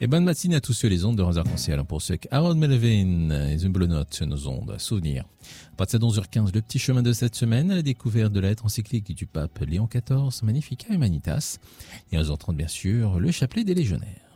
Et bonne matinée à tous sur les ondes de Razar Conseil. Pour ceux qui Harold Melvin et une bonne note sur nos ondes. Souvenir. À partir de 11h15, le petit chemin de cette semaine à la découverte de la lettre encyclique du pape Léon XIV, Magnificat Humanitas. Et à 11h30, bien sûr, le chapelet des légionnaires.